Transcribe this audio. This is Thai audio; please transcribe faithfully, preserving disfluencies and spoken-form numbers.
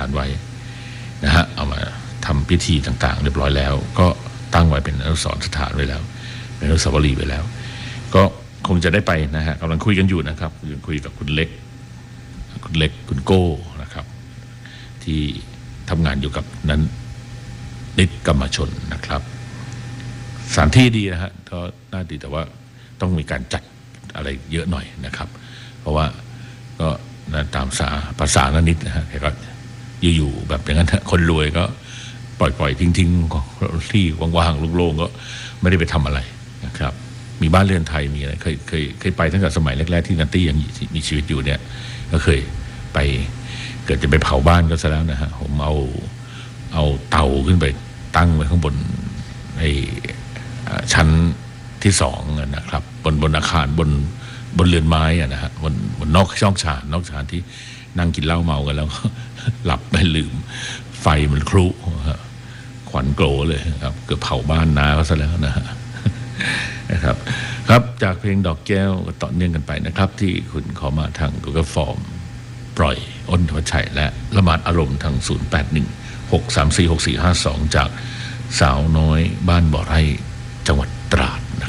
านไว้นะฮะเอามาทำพิธีต่างๆเรียบร้อยแล้วก็ตั้งไว้เป็นอนุสรณ์สถานไว้แล้วเป็นอนุสาวรีย์ไว้แล้วก็คงจะได้ไปนะฮะกำลังคุยกันอยู่นะครับคุยกับคุณเล็กคุณเล็กคุณโก้นะครับที่ทำงานอยู่กับนั้นนิติกรรมชนนะครับสถานที่ดีนะฮะก็น่าดีแต่ว่าต้องมีการจัดอะไรเยอะหน่อยนะครับเพราะว่าก็ตามสาภาษาละนิดนะฮะแกก็อยู่ๆแบบอย่างนั้นคนรวยก็ปล่อยๆทิ้งๆที่ว่างๆโล่งๆก็ไม่ได้ไปทำอะไรนะครับมีบ้านเรือนไทยมีอะไรเคยเคยเคยไปตั้งแต่สมัยแรกๆที่นัตตี้ยังมีชีวิตอยู่เนี่ยก็เคยไปเกิดจะไปเผาบ้านก็ซะแล้วนะฮะผมเอาเอาเตาขึ้นไปตั้งไว้ข้างบนไอ้ชั้นที่สองนะครับบนบนอาคารบนบนเรือนไม้อะนะฮะบนบนนอกช่องชานนอกชานที่นั่งกินเหล้าเมากันแล้วหลับไปลืมไฟมันครุขวัญโกรเลยครับเกือบเผาบ้านนาเขาซะแล้วนะฮะนะครับครับจากเพลงดอกแก้วต่อเนื่องกันไปนะครับที่คุณขอมาทาง Google Form ปล่อยอ้นทวัชชัยและละหมาดอารมณ์ทางศูนย์แปดหนึ่งหกสามสี่หกสี่ห้าสองจากสาวน้อยบ้านบ่อไร่จังหวัดตราด